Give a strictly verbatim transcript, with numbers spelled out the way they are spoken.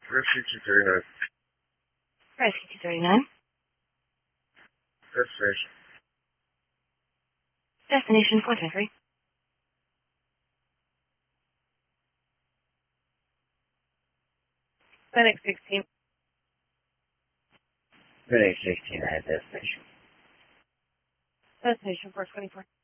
Rescue two thirty-nine. Rescue two thirty-nine. Destination. Destination four three three. FedEx sixteen. FedEx sixteen at destination. Destination four twenty-four.